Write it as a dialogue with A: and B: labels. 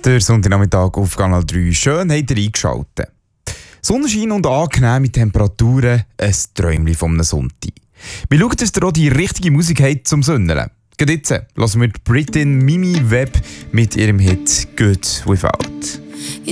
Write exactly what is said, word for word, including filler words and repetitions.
A: Der Sonntagnachmittag auf Kanal drei. Schön habt ihr eingeschaltet. Sonnenschein und angenehme Temperaturen, ein Träumchen vom Sonntag. Wir schauen, dass ihr auch die richtige Musik habt zum Sünneln. Gerade jetzt hören wir die Britin Mimi Webb mit ihrem Hit «Good Without».